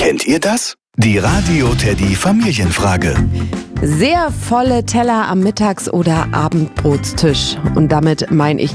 Kennt ihr das? Die Radio Teddy Familienfrage. Sehr volle Teller am Mittags- oder Abendbrotstisch. Und damit meine ich